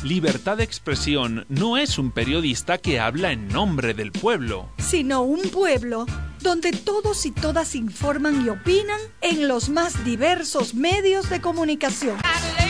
Libertad de Expresión no es un periodista que habla en nombre del pueblo, sino un pueblo donde todos y todas informan y opinan en los más diversos medios de comunicación.